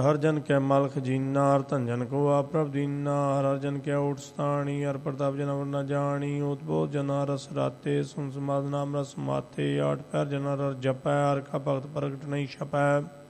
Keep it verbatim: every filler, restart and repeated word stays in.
हर जन कै मल खजीना, हर धन जन को आप प्रभ दीना। हर हर जन कै ऊट स्थानी, हर प्रताप जन अवर न जानी। ओत बोध जना रस राते, सुन समाध नाम रस माते। आठ पैर जना रस जपै, हर का भगत प्रगट नहीं छपै।